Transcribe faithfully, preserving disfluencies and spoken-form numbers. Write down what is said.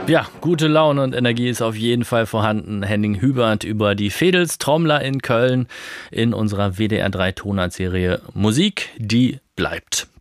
Ja, gute Laune und Energie ist auf jeden Fall vorhanden. Henning Hubert über die Veedels Trommler in Köln in unserer W D R drei Tonart-Serie Musik, die bleibt.